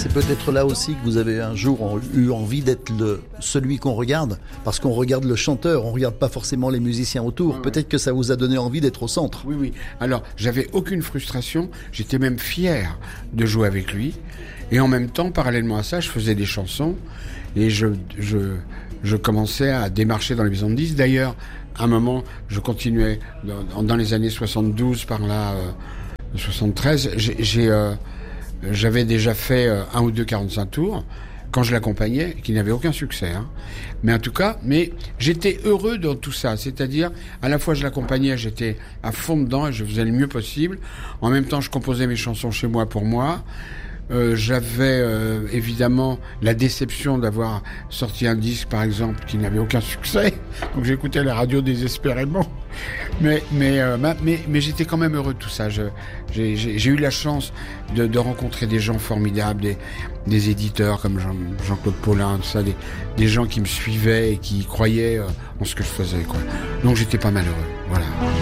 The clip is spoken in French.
C'est peut-être là aussi que vous avez un jour eu envie d'être celui qu'on regarde, parce qu'on regarde le chanteur, on regarde pas forcément les musiciens autour. Peut-être que ça vous a donné envie d'être au centre. Oui. Alors, j'avais aucune frustration, j'étais même fier de jouer avec lui. Et en même temps, parallèlement à ça, je faisais des chansons et je commençais à démarcher dans les maisons de disques. D'ailleurs, à un moment, je continuais dans les années 72, par là, 73, j'avais déjà fait un ou deux 45 tours quand je l'accompagnais, qui n'avait aucun succès. Mais en tout cas, j'étais heureux dans tout ça. C'est-à-dire, à la fois je l'accompagnais, j'étais à fond dedans et je faisais le mieux possible. En même temps, je composais mes chansons chez moi pour moi. J'avais évidemment la déception d'avoir sorti un disque, par exemple, qui n'avait aucun succès. Donc j'écoutais la radio désespérément. Mais j'étais quand même heureux de tout ça. J'ai eu la chance de rencontrer des gens formidables, des éditeurs comme Jean-Claude Paulin, tout ça, des gens qui me suivaient et qui croyaient en ce que je faisais, quoi. Donc j'étais pas malheureux. Voilà.